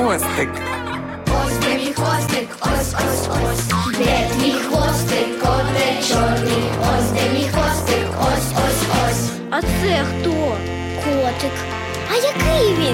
хвостик? Ось де мій хвостик, ось, ось, ось. Де твій хвостик, коте чорний? Ось де мій хвостик, ось, ось, ось. А це хто? Котик. А який він?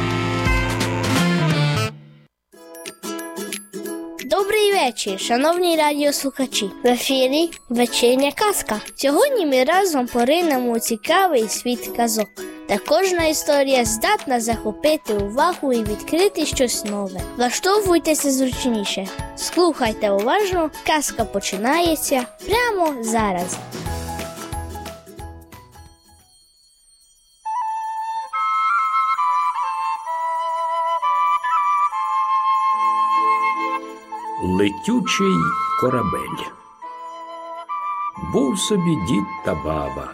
Добрий вечір, шановні радіослухачі. В ефірі вечірня казка. Сьогодні ми разом поринемо у цікавий світ казок, де кожна історія здатна захопити увагу і відкрити щось нове. Влаштовуйтеся зручніше, слухайте уважно, казка починається прямо зараз. Летючий корабель. Був собі дід та баба,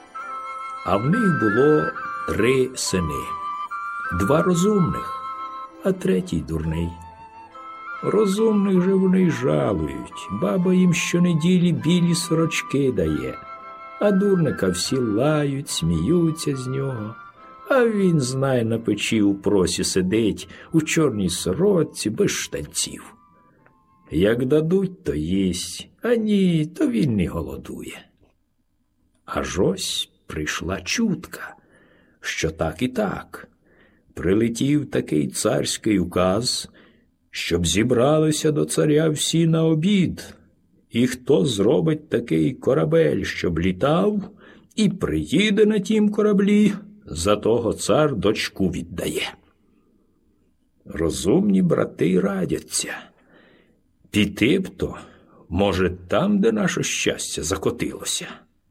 а в них було 3 сини. 2 розумних, а 3 дурний. Розумних же вони й жалують, баба їм щонеділі білі сорочки дає, а дурника всі лають, сміються з нього. А він, знай, на печі у просі сидить, у чорній сорочці, без штанців. Як дадуть, то їсть, а ні, то він не голодує. Аж ось прийшла чутка, що так і так. Прилетів такий царський указ, щоб зібралися до царя всі на обід. І хто зробить такий корабель, щоб літав, і приїде на тім кораблі, за того цар дочку віддає. Розумні брати радяться. Піти б то, може, там, де наше щастя закотилося.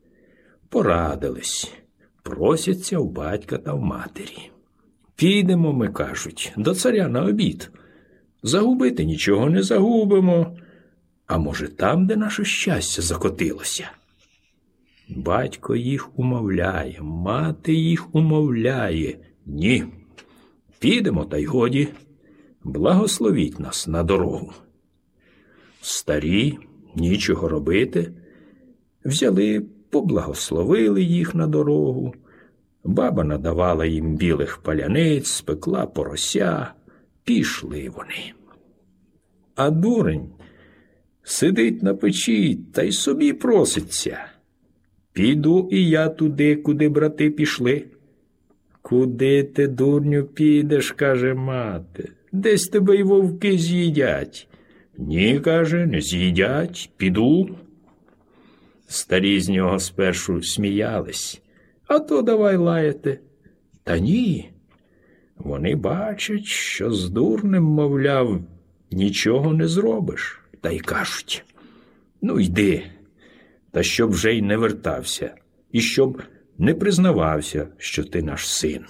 Порадились, просяться у батька та в матері. Підемо, ми, кажуть, до царя на обід. Загубити нічого не загубимо, а може, там, де наше щастя закотилося. Батько їх умовляє, мати їх умовляє. Ні, підемо, та й годі, благословіть нас на дорогу. Старі, нічого робити, взяли, поблагословили їх на дорогу. Баба надавала їм білих паляниць, спекла порося, пішли вони. А дурень сидить на печі та й собі проситься. Піду і я туди, куди брати пішли. Куди ти, дурню, підеш, каже мати, десь тебе й вовки з'їдять. Ні, каже, не з'їдять, піду. Старі з нього спершу сміялись, а то давай лаяти. Та ні, вони бачать, що з дурнем, мовляв, нічого не зробиш. Та й кажуть, ну йди, та щоб вже й не вертався, і щоб не признавався, що ти наш син.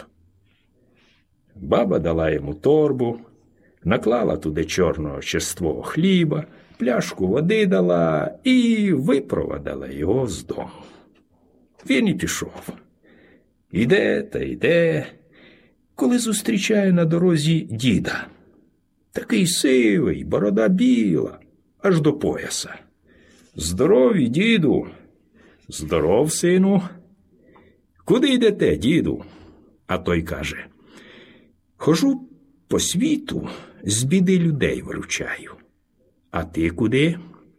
Баба дала йому торбу, наклала туди чорного черствого хліба, пляшку води дала і випровадила його з дому. Він і пішов. Іде та йде, коли зустрічає на дорозі діда. Такий сивий, борода біла, аж до пояса. Здорові, діду. Здоров, сину. Куди йдете, діду? А той каже, хожу по світу, з біди людей виручаю. А ти куди?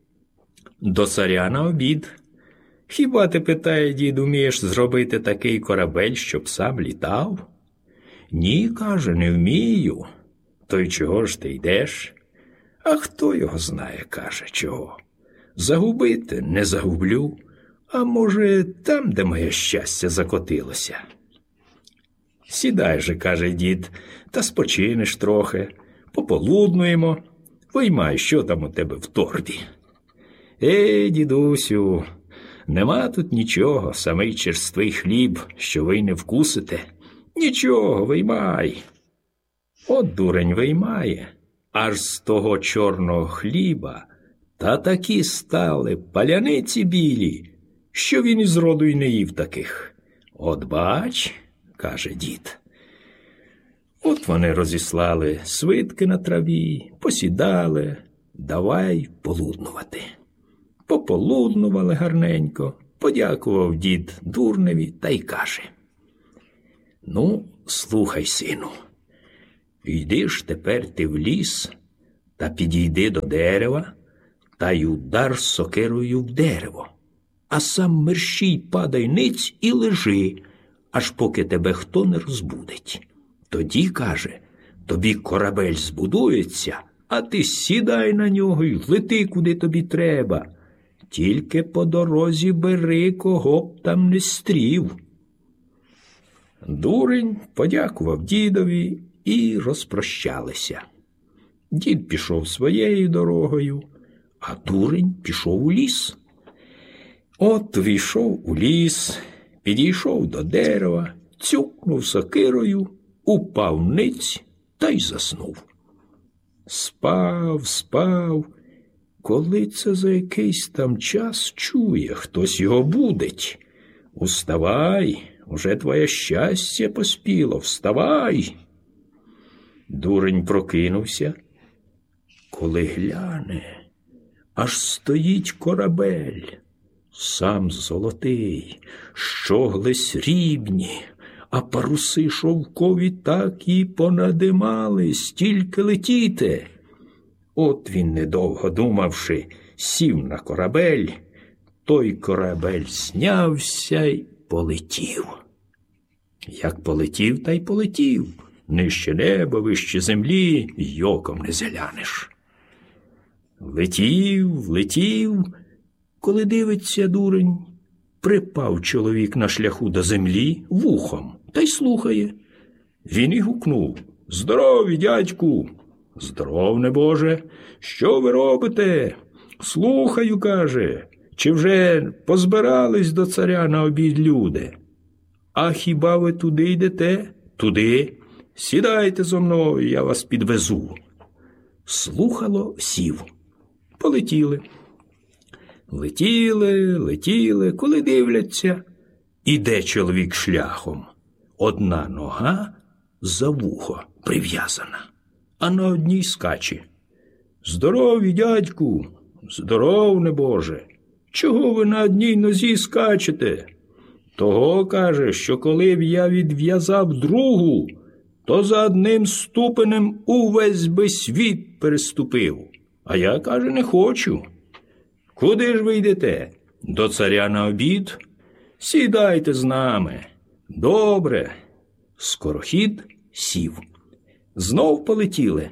До царя на обід. Хіба ти, питає дід, умієш зробити такий корабель, щоб сам літав? Ні, каже, не вмію. То й чого ж ти йдеш? А хто його знає, каже, чого? Загубити не загублю, а може, там, де моє щастя закотилося. Сідай же, каже дід, та спочинеш трохи, пополуднуємо, виймай, що там у тебе в торбі. Дідусю, нема тут нічого, самий черствий хліб, що ви не вкусите. Нічого, виймай. От дурень виймає, аж з того чорного хліба та такі стали паляниці білі, що він із роду й не їв таких. От бач, каже дід. От вони розіслали свитки на траві, посідали, давай полуднувати. Пополуднували гарненько, подякував дід дурневі та й каже, ну, слухай, сину, Йди ж тепер ти в ліс, та підійди до дерева, та й удар сокирою в дерево. А сам мерщій падай ниць і лежи, аж поки тебе хто не розбудить. Тоді, каже, тобі корабель збудується, а ти сідай на нього й лети, куди тобі треба. Тільки по дорозі бери, кого б там не стрів. Дурень подякував дідові і розпрощалися. Дід пішов своєю дорогою, а дурень пішов у ліс. От війшов у ліс, підійшов до дерева, цюкнув сокирою, упав ниць та й заснув. Спав, коли це за якийсь там час чує, хтось його будить. Уставай, уже твоє щастя поспіло, вставай. Дурень прокинувся, коли гляне, аж стоїть корабель, сам золотий, щогли срібні, а паруси шовкові так і понадимали, стільки летіти. От він, недовго думавши, сів на корабель, той корабель знявся й полетів. Як полетів, та й полетів. Нижче неба, вище землі, й оком не зглянеш. Летів, коли дивиться дурень, припав чоловік на шляху до землі вухом та й слухає. Він і гукнув: «Здорові, дядьку!» «Здоров, небоже! Що ви робите?» «Слухаю, – каже, – чи вже позбирались до царя на обід люди?» «А хіба ви туди йдете?» «Туди. Сідайте зо мною, я вас підвезу». Слухало, сів. Полетіли. Летіли, коли дивляться, іде чоловік шляхом. Одна нога за вухо прив'язана, а на одній скаче. «Здорові, дядьку!» «Здоров, небоже! Чого ви на одній нозі скачете?» «Того, – каже, – що коли б я відв'язав другу, то за одним ступенем увесь би світ переступив. А я, – каже, – не хочу». «Куди ж ви йдете?» «До царя на обід». «Сідайте з нами». «Добре». Скорохід сів. Знов полетіли.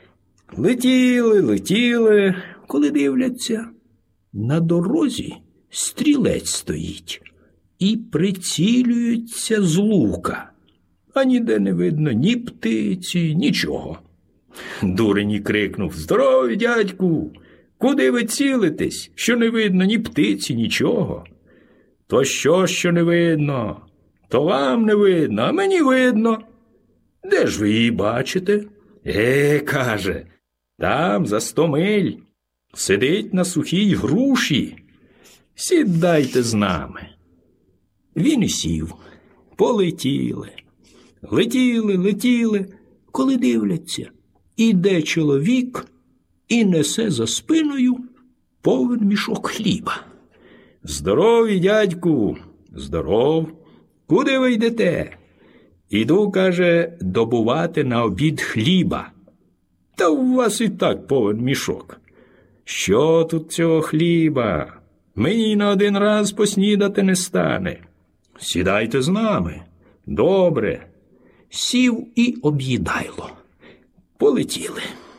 Летіли, коли дивляться, на дорозі стрілець стоїть і прицілюється з лука, а ніде не видно ні птиці, нічого. Дурень крикнув: «Здорові, дядьку! Куди ви цілитесь, що не видно ні птиці, нічого?» «То що не видно? То вам не видно, а мені видно». «Де ж ви її бачите?» Каже, там за 100 миль сидить на сухій груші. Сідайте з нами». Він і сів. Полетіли. Летіли, коли дивляться, іде чоловік і несе за спиною повен мішок хліба. «Здорові, дядьку!» «Здоров! Куди ви йдете?» «Іду, – каже, – добувати на обід хліба». «Та у вас і так повен мішок». «Що тут цього хліба? Мені на один раз поснідати не стане». «Сідайте з нами». «Добре». Сів і об'їдайло. Полетіли.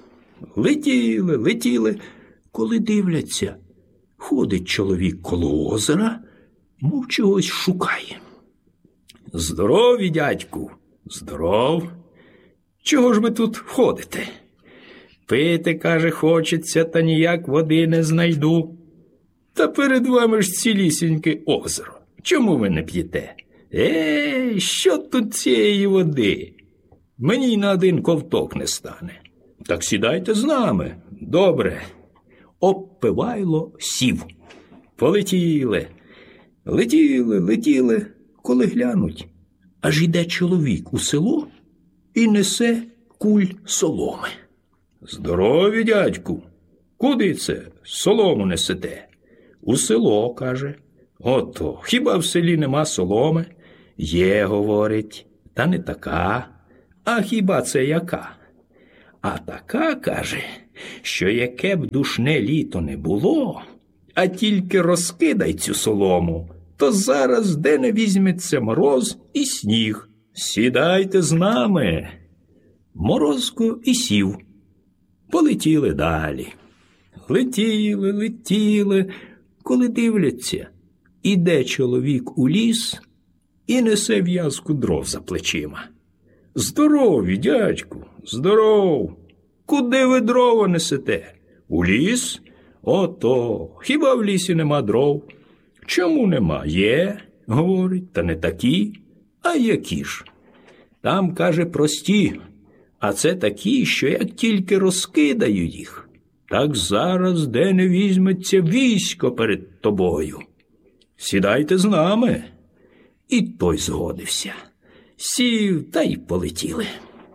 Летіли, коли дивляться, ходить чоловік коло озера, мов чогось шукає. «Здорові, дядьку!» «Здоров! Чого ж ви тут ходите?» «Пити, – каже, – хочеться, та ніяк води не знайду». «Та перед вами ж цілісіньке озеро. Чому ви не п'єте?» Що тут цієї води? Мені й на один ковток не стане». «Так сідайте з нами». «Добре». Обпивайло сів. Полетіли. Летіли, коли глянуть, аж іде чоловік у село і несе куль соломи. «Здорові, дядьку! Куди це солому несете?» «У село», – каже. «Ото, хіба в селі нема соломи?» «Є, – говорить, – та не така». «А хіба це яка?» А така, каже, що яке б душне літо не було, а тільки розкидай цю солому, то зараз де не візьметься мороз і сніг. Сідайте з нами. Морозко і сів. Полетіли далі. Летіли, коли дивляться, іде чоловік у ліс і несе в'язку дров за плечима. Здорові, дядьку, здоров. Куди ви дрова несете? У ліс? Ото, хіба в лісі нема дров? Чому нема? Є, говорить, та не такі. А які ж? Там, каже, прості, а це такі, що як тільки розкидаю їх, так зараз де не візьметься військо перед тобою. Сідайте з нами. І той згодився. Сів та й полетіли.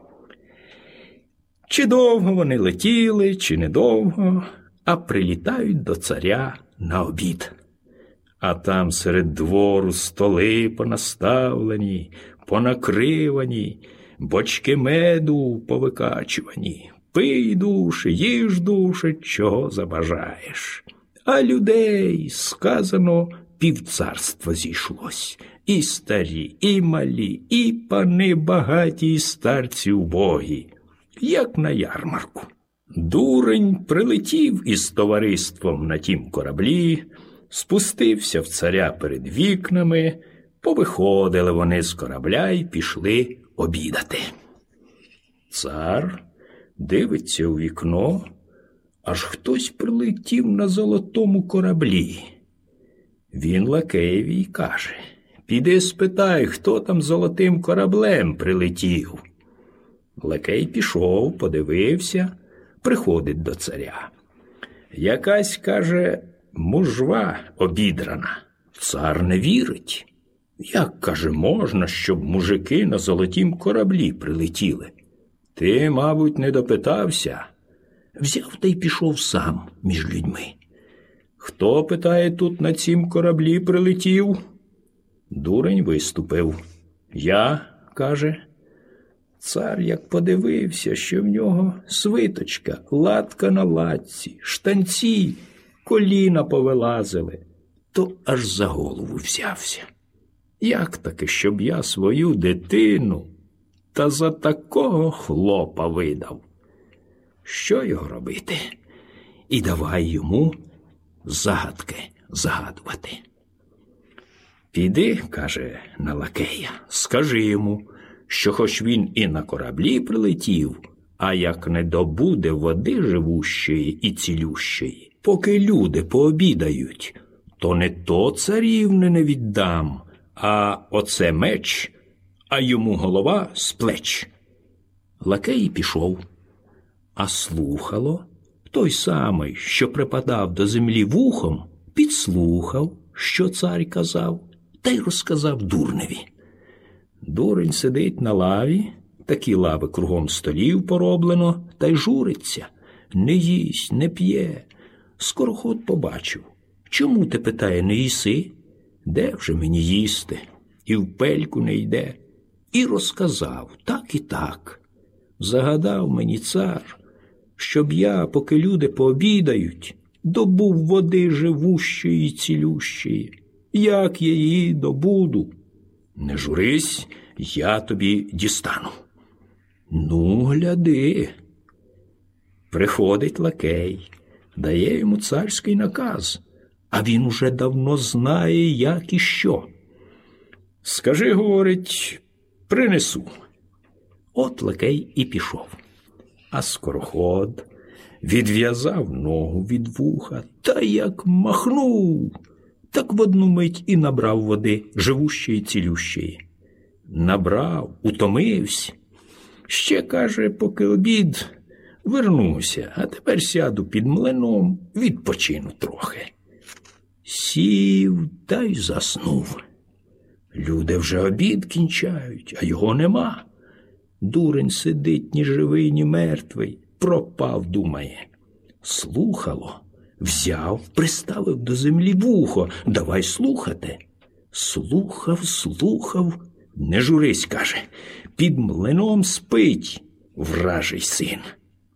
Чи довго вони летіли, чи недовго, а прилітають до царя на обід. А там серед двору столи понаставлені, понакривані, бочки меду повикачувані. Пий, душе, їж, душе, чого забажаєш. А людей, сказано, півцарства зійшлось. І старі, і малі, і пани багаті, і старці убогі, як на ярмарку. Дурень прилетів із товариством на тім кораблі, спустився в царя перед вікнами, повиходили вони з корабля і пішли обідати. Цар дивиться у вікно, аж хтось прилетів на золотому кораблі. Він лакеєві й каже: «Піди спитай, хто там золотим кораблем прилетів». Лакей пішов, подивився, приходить до царя. Якась, каже, мужва обідрана. Цар не вірить. Як, каже, можна, щоб мужики на золотім кораблі прилетіли? Ти, мабуть, не допитався. Взяв та й пішов сам між людьми. Хто, питає, тут на цім кораблі прилетів? Дурень виступив. Я, каже. Цар як подивився, що в нього свиточка, латка на латці, штанці, коліна повилазили, то аж за голову взявся. Як таки, щоб я свою дитину та за такого хлопа видав? Що його робити? І давай йому загадки загадувати. Піди, каже, на лакея, скажи йому, що хоч він і на кораблі прилетів, а як не добуде води живущої і цілющої, поки люди пообідають, то не то царівни не віддам, а оце меч, а йому голова з плеч. Лакей пішов, а слухало той самий, що припадав до землі вухом, підслухав, що цар казав, та й розказав дурневі. Дурень сидить на лаві, такі лави кругом столів пороблено, та й журиться, не їсть, не п'є. Скороход побачив. Чому, ти, питає, не їси? Де вже мені їсти? І в пельку не йде. І розказав, так і так. Загадав мені цар, щоб я, поки люди пообідають, добув води живущої і цілющої. Як я її добуду? Не журись, я тобі дістану. Ну, гляди. Приходить лакей, дає йому царський наказ, а він уже давно знає, як і що. Скажи, говорить, принесу. От лакей і пішов. А скороход відв'язав ногу від вуха, та як махнув, так в одну мить і набрав води живущої, цілющої. Набрав, утомився. Ще, каже, поки обід, вернуся, а тепер сяду під млином, відпочину трохи. Сів та й заснув. Люди вже обід кінчають, а його нема. Дурень сидить ні живий, ні мертвий, пропав, думає. Слухало. Взяв, приставив до землі вухо. Давай слухати. Слухав. Не журись, каже. Під млином спить вражий син.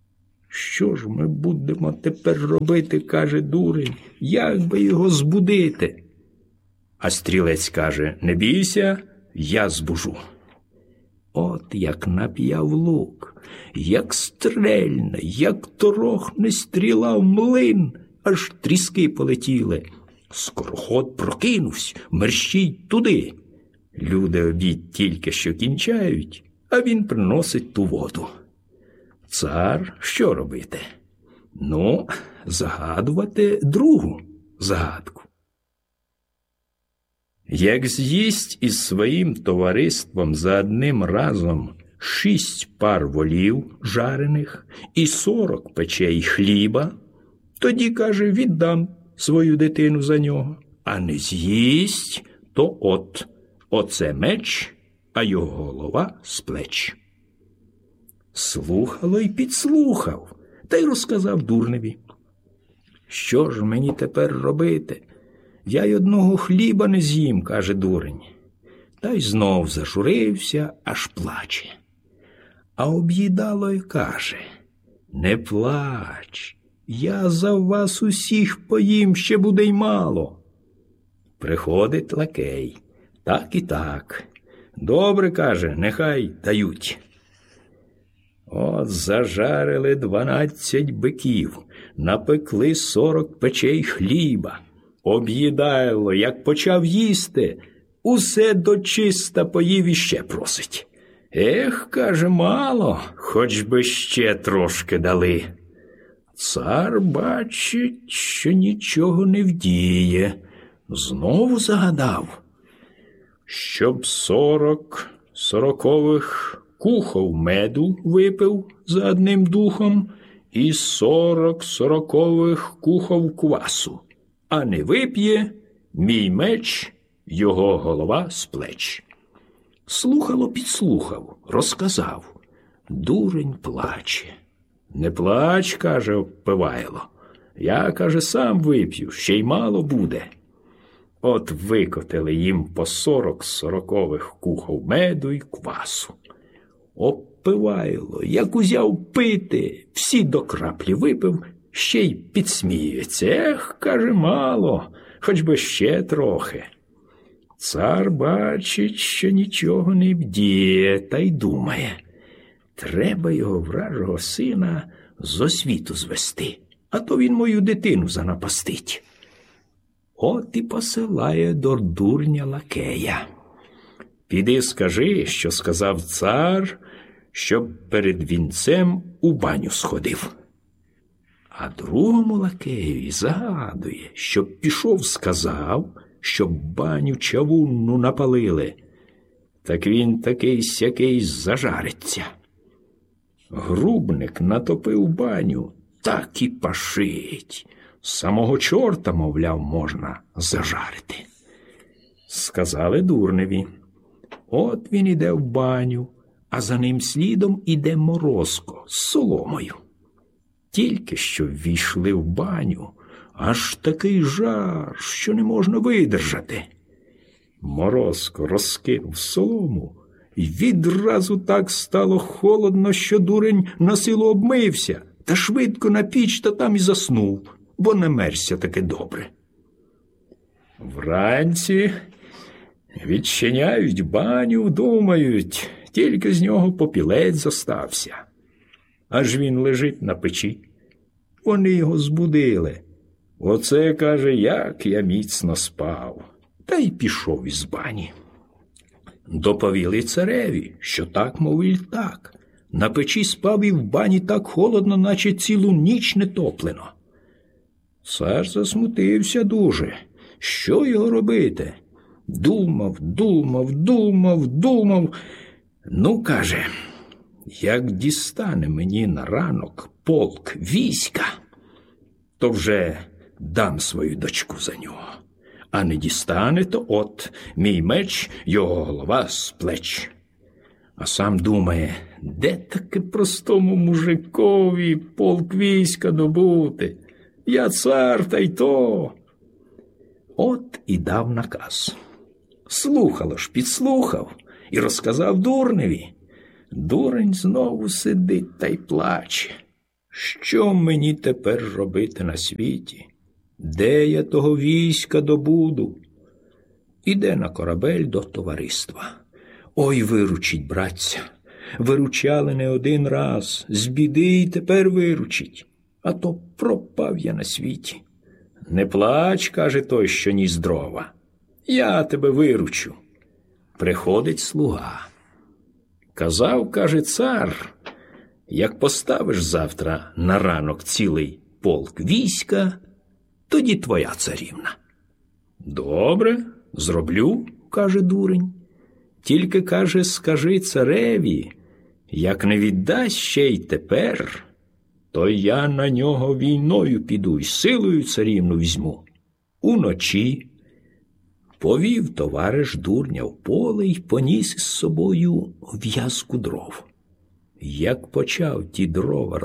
Що ж ми будемо тепер робити, каже дурень, як би його збудити? А стрілець каже, не бійся, я збужу. От як нап'яв лук, як стрельне, як торохне стріла в млин, аж тріски полетіли. Скороход прокинувсь, мерщій туди. Люди обід тільки що кінчають, а він приносить ту воду. Цар що робити? Ну, загадувати другу загадку. Як з'їсть із своїм товариством за одним разом 6 пар волів жарених і 40 печей хліба, тоді, каже, віддам свою дитину за нього. А не з'їсть, то оце меч, а його голова з плеч. Слухало й підслухав, та й розказав дурневі. Що ж мені тепер робити? Я й одного хліба не з'їм, каже дурень. Та й знов зажурився, аж плаче. А об'їдало й каже, не плач, я за вас усіх поїм, ще буде й мало. Приходить лакей, так і так. Добре, каже, нехай дають. От зажарили 12 биків, напекли 40 печей хліба. Об'їдайло, як почав їсти, усе дочиста поїв і ще просить. Ех, каже, мало, хоч би ще трошки дали. Цар бачить, що нічого не вдіє. Знову загадав, щоб 40 сорокових кухов меду випив за одним духом і 40 сорокових кухов квасу. А не вип'є, мій меч, його голова з плеч. Слухало, підслухав, розказав. Дурень плаче. Не плач, каже Обпивайло. Я, каже, сам вип'ю, ще й мало буде. От викотили їм по 40 сорокових кухов меду й квасу. Обпивайло, як узяв пити, всі до краплі випив, ще й підсміюється. Ех, каже, мало, хоч би ще трохи. Цар бачить, що нічого не вдіє, та й думає, треба його вражого сина зо світу звести, а то він мою дитину занапастить. От і посилає до дурня лакея. Піди скажи, що сказав цар, щоб перед вінцем у баню сходив. А другому лакеєві загадує, щоб пішов, сказав, щоб баню чавунну напалили. Так він такий-сякий зажариться. Грубник натопив баню, так і пашить. Самого чорта, мовляв, можна зажарити. Сказали дурневі. От він іде в баню, а за ним слідом іде Морозко з соломою. Тільки що ввійшли в баню, аж такий жар, що не можна видержати. Морозко розкинув солому, і відразу так стало холодно, що дурень насилу обмився, та швидко на піч та там і заснув, бо не мерзся таки добре. Вранці відчиняють баню, думають, тільки з нього попілець зостався. Аж він лежить на печі. Вони його збудили. Оце, каже, як я міцно спав. Та й пішов із бані. Доповіли цареві, що так, мовиль, так. На печі спав і в бані так холодно, наче цілу ніч не топлено. Цар засмутився дуже. Що його робити? Думав. Ну, каже, як дістане мені на ранок полк війська, то вже дам свою дочку за нього. А не дістане, то от мій меч, його голова з плеч. А сам думає, де таки простому мужикові полк війська добути? Я цар, та й то. От і дав наказ. Слухало ж, підслухав і розказав дурневі. Дурень знову сидить та й плаче. Що мені тепер робити на світі? Де я того війська добуду? Іде на корабель до товариства. Ой, виручіть, братця, виручали не один раз, з біди й тепер виручить, а то пропав я на світі. Не плач, каже той, що ніс дрова, я тебе виручу. Приходить слуга. Казав, каже, цар, як поставиш завтра на ранок цілий полк війська, тоді твоя царівна. Добре, зроблю, каже дурень. Тільки, каже, скажи цареві, як не віддасть ще й тепер, то я на нього війною піду й силою царівну візьму. Уночі повів товариш дурня в поле й поніс із собою в'язку дров. Як почав ті дрова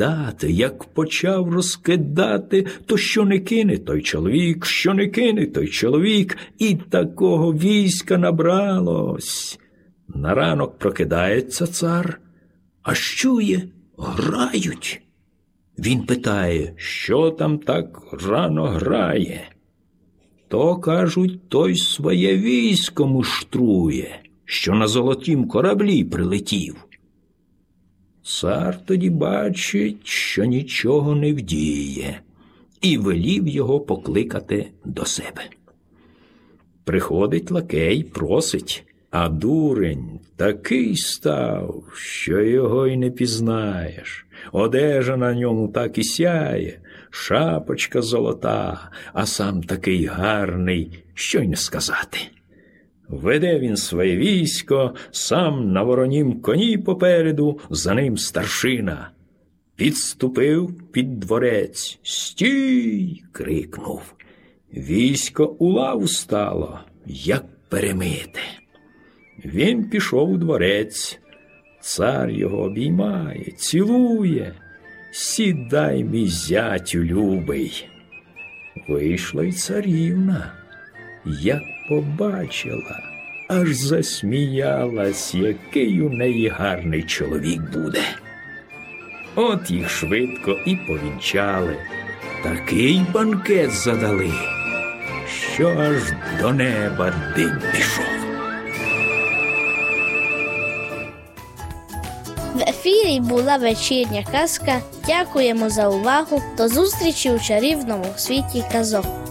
розкидати, то що не кине той чоловік, що не кине той чоловік, і такого війська набралось. На ранок прокидається цар, а чує, грають. Він питає, що там так рано грає? То, кажуть, той своє військо муштрує, що на золотім кораблі прилетів. Цар тоді бачить, що нічого не вдіє, і велів його покликати до себе. Приходить лакей, просить, а дурень такий став, що його й не пізнаєш. Одежа на ньому так і сяє, шапочка золота, а сам такий гарний, що й не сказати. Веде він своє військо, сам на воронім коні попереду, за ним старшина. Підступив під дворець. «Стій!» – крикнув. Військо у лаву стало, як перемите. Він пішов у дворець. Цар його обіймає, цілує. «Сідай, мій зятю любий!» Вийшла й царівна. Як побачила, аж засміялась, який у неї гарний чоловік буде. От їх швидко і повінчали. Такий банкет задали, що аж до неба дим пішов. В ефірі була вечірня казка. Дякуємо за увагу. До зустрічі у чарівному світі казок.